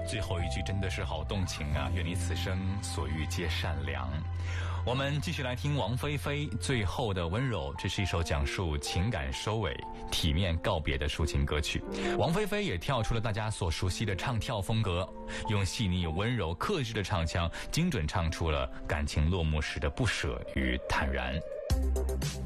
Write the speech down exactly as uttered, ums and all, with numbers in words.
最后一句真的是好动情啊！愿你此生所遇皆善良。我们继续来听王菲菲《最后的温柔》，这是一首讲述情感收尾、体面告别的抒情歌曲。王菲菲也跳出了大家所熟悉的唱跳风格，用细腻温柔克制的唱腔，精准唱出了感情落幕时的不舍与坦然。